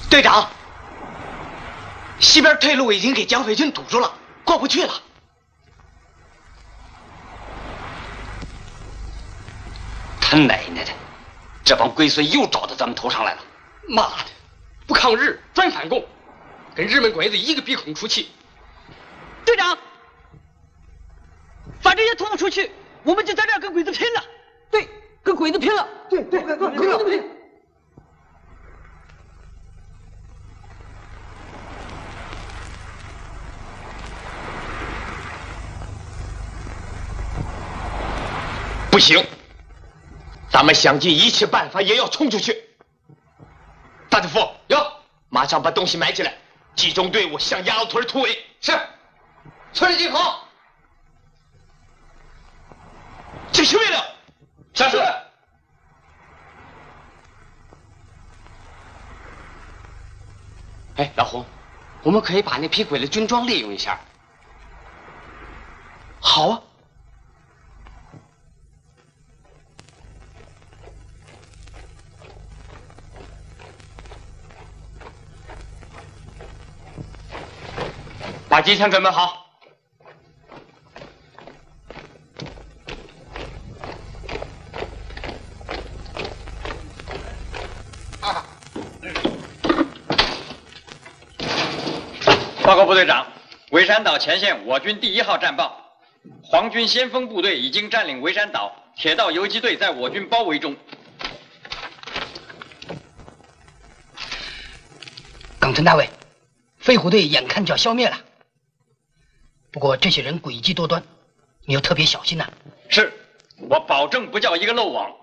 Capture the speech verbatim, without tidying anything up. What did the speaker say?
队长，西边退路已经给蒋匪军堵住了，过不去了。 他奶奶的，这帮龟孙又找到咱们头上来了！ 妈的，不抗日专反共，跟日本鬼子一个鼻孔出气。 队长，反正也拖不出去，我们就在这儿跟鬼子拼了。对，跟鬼子拼了。对对，跟鬼子拼。 不行，咱们想尽一切办法也要冲出去。大队副，哟，马上把东西埋起来，集中队伍向鸭子屯突围。是，村里集合。执行命令。是。 哎，老洪，我们可以把那批鬼的军装利用一下。 好啊。 把机枪准备好。 报告部队长，围山岛前线我军第一号战报，皇军先锋部队已经占领围山岛，铁道游击队在我军包围中。 冈村大尉，飞虎队眼看就要消灭了。不过这些人诡计多端，你要特别小心呐、啊。 是，我保证不叫一个漏网。